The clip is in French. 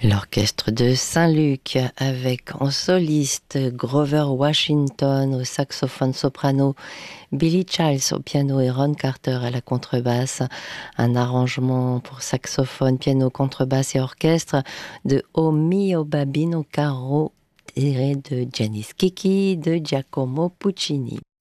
L'orchestre de Saint-Luc avec en soliste Grover Washington au saxophone soprano, Billy Childs au piano et Ron Carter à la contrebasse. Un arrangement pour saxophone, piano, contrebasse et orchestre de O mio Babino Caro tiré de Giannis Chicchi de Giacomo Puccini.